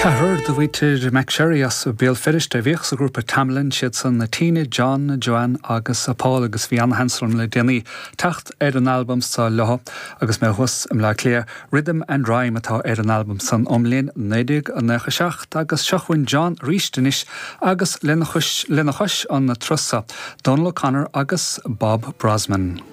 Cahir do bhítir McSherry as béal firiste bhíoch sa grúpa Tamlin siad san na Tina, John, Joanne agus Paul agus bhí Anna Hanselm le déanaí tacht an album sa leho agus mé hus im le cléir Rhythm and Rhyme atá an album san omlíon 1997 agus seachhain John Ristenis agus lena chuis an na trusa Donald O'Connor agus Bob Brosman.